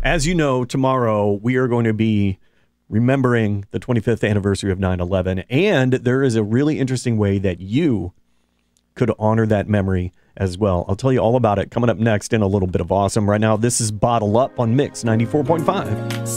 As you know, tomorrow we are going to be remembering the 25th anniversary of 9/11, and there is a really interesting way that you could honor that memory as well. I'll tell you all about it coming up next in a little bit of awesome. Right now, this is Bottle Up on Mix 94.5.